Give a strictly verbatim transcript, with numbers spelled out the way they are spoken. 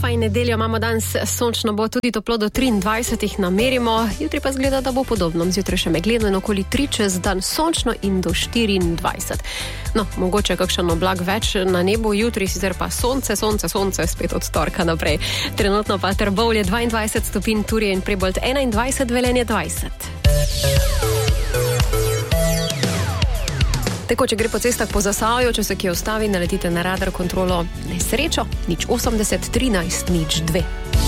In nedeljo imamo danes sončno, bo tudi toplo do triindvajset namerimo, jutri pa zgleda, da bo podobno. Zjutraj še megleno in okoli tri, čez dan sončno in do štiriindvajset. No, mogoče kakšen oblak več na nebu, jutri sicer pa sonce, sonce, sonce, spet od torka naprej. Trenutno pa Trbovlje dvaindvajset stopinj, Turje in Prebold enaindvajset, Velenje dvajset. Tako, če gre po cestah po Zasavju, če se kje ustavi, naletite na radar kontrolo nesrečo, nič osemdeset, trinajst, nič dve.